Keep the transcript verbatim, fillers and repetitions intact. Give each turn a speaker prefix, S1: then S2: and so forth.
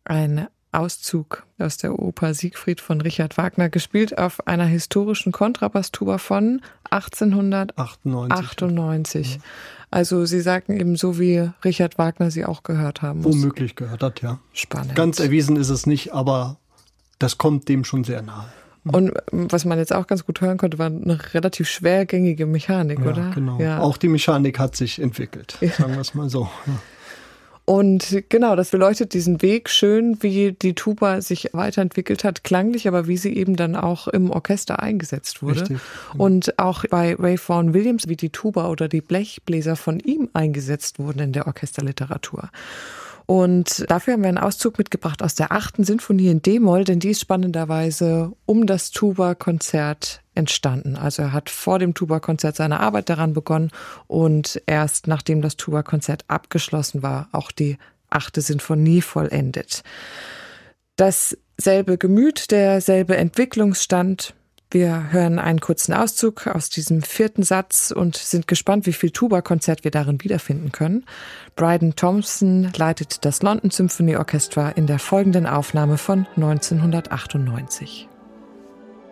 S1: Ein Auszug aus der Oper Siegfried von Richard Wagner, gespielt auf einer historischen Kontrabasstuba von achtzehnhundertachtundneunzig. Ja. Also Sie sagten eben so, wie Richard Wagner sie auch gehört haben muss.
S2: Womöglich gehört hat, ja.
S1: Spannend.
S2: Ganz erwiesen ist es nicht, aber das kommt dem schon sehr nahe.
S1: Und was man jetzt auch ganz gut hören konnte, war eine relativ schwergängige Mechanik,
S2: ja,
S1: oder?
S2: Genau.
S1: Ja,
S2: auch die Mechanik hat sich entwickelt, ja. Sagen wir es mal so. Ja.
S1: Und genau, das beleuchtet diesen Weg schön, wie die Tuba sich weiterentwickelt hat, klanglich, aber wie sie eben dann auch im Orchester eingesetzt wurde.
S2: Richtig, genau.
S1: Und auch bei Ray Vaughan Williams, wie die Tuba oder die Blechbläser von ihm eingesetzt wurden in der Orchesterliteratur. Und dafür haben wir einen Auszug mitgebracht aus der achten Sinfonie in D-Moll, denn die ist spannenderweise um das Tuba-Konzert entstanden. Also er hat vor dem Tuba-Konzert seine Arbeit daran begonnen und erst nachdem das Tuba-Konzert abgeschlossen war, auch die achte Sinfonie vollendet. Dasselbe Gemüt, derselbe Entwicklungsstand. Wir hören einen kurzen Auszug aus diesem vierten Satz und sind gespannt, wie viel Tuba-Konzert wir darin wiederfinden können. Bryden Thompson leitet das London Symphony Orchestra in der folgenden Aufnahme von neunzehnhundertachtundneunzig.